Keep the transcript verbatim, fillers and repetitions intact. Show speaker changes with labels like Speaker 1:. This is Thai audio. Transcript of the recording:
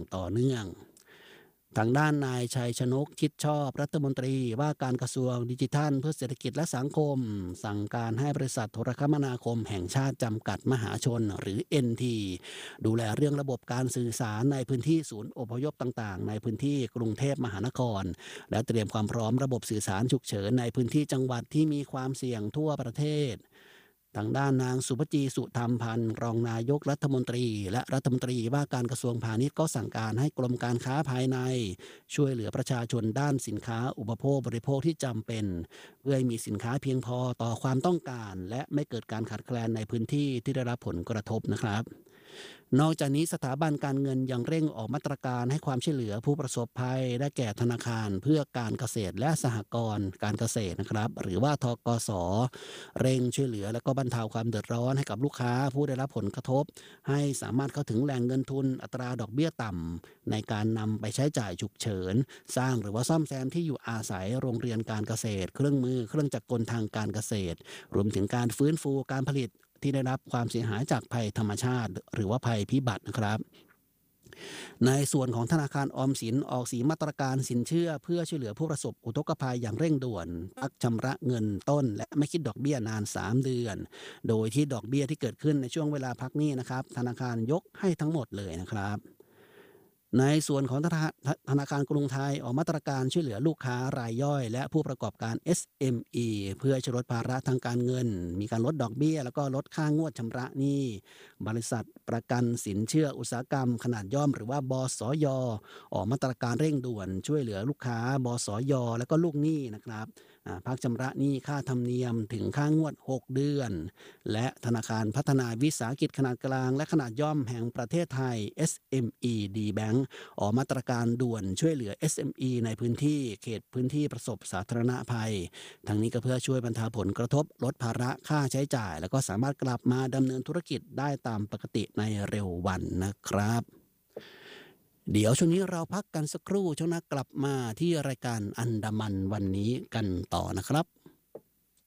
Speaker 1: ต่อเนื่องทางด้านนายชัยชนกชิดชอบรัฐมนตรีว่าการกระทรวงดิจิทัลเพื่อเศรษฐกิจและสังคมสั่งการให้บริษัทโทรคมนาคมแห่งชาติจำกัดมหาชนหรือ เอ็น ที ดูแลเรื่องระบบการสื่อสารในพื้นที่ศูนย์อพยพต่างๆในพื้นที่กรุงเทพมหานครและเตรียมความพร้อมระบบสื่อสารฉุกเฉินในพื้นที่จังหวัดที่มีความเสี่ยงทั่วประเทศทางด้านนางสุภจีสุธรรมพันธ์รองนายกรัฐมนตรีและรัฐมนตรีว่าการกระทรวงพาณิชย์ก็สั่งการให้กรมการค้าภายในช่วยเหลือประชาชนด้านสินค้าอุปโภคบริโภคที่จำเป็นเพื่อให้มีสินค้าเพียงพอต่อความต้องการและไม่เกิดการขาดแคลนในพื้นที่ที่ได้รับผลกระทบนะครับนอกจากนี้สถาบันการเงินยังเร่งออกมาตรการให้ความช่วยเหลือผู้ประสบภัยได้แก่ธนาคารเพื่อการเกษตรและสหกรณ์การเกษตรนะครับหรือว่าทกสเร่งช่วยเหลือและก็บรรเทาความเดือดร้อนให้กับลูกค้าผู้ได้รับผลกระทบให้สามารถเข้าถึงแหล่งเงินทุนอัตราดอกเบี้ยต่ำในการนำไปใช้จ่ายฉุกเฉินสร้างหรือว่าซ่อมแซมที่อยู่อาศัยโรงเรียนการเกษตรเครื่องมือเครื่องจักรกลทางการเกษตรรวมถึงการฟื้นฟูการผลิตที่ได้รับความเสียหายจากภัยธรรมชาติหรือว่าภัยพิบัตินะครับในส่วนของธนาคารออมสินออกสีมาตรการสินเชื่อเพื่อช่วยเหลือผู้ประสบอุทกภัยอย่างเร่งด่วนพักชำระเงินต้นและไม่คิดดอกเบี้ยนานสามเดือนโดยที่ดอกเบี้ยที่เกิดขึ้นในช่วงเวลาพักหนี้นะครับธนาคารยกให้ทั้งหมดเลยนะครับในส่วนของธนาธนาคารกรุงไทยออกมาตรการช่วยเหลือลูกค้ารายย่อยและผู้ประกอบการ เอส เอ็ม อี เพื่อช่วยลดภาระทางการเงินมีการลดดอกเบี้ยแล้วก็ลดค่างวดชำระหนี้บริษัทประกันสินเชื่ออุตสาหกรรมขนาดย่อมหรือว่าบสยออกมาตรการเร่งด่วนช่วยเหลือลูกค้าบสยแล้วก็ลูกหนี้นะครับพักชำระหนี้ค่าธรรมเนียมถึงค่างวดหกเดือนและธนาคารพัฒนาวิสาหกิจขนาดกลางและขนาดย่อมแห่งประเทศไทย เอส เอ็ม อี ดี Bank ออกมาตรการด่วนช่วยเหลือ เอส เอ็ม อี ในพื้นที่เขตพื้นที่ประสบสาธารณภัยทั้งนี้ก็เพื่อช่วยบรรเทาผลกระทบลดภาระค่าใช้จ่ายแล้วก็สามารถกลับมาดำเนินธุรกิจได้ตามปกติในเร็ววันนะครับเดี๋ยวช่วงนี้เราพักกันสักครู่ช่วงหน้ากลับมาที่รายการอันดามันวันนี้กันต่อนะครับ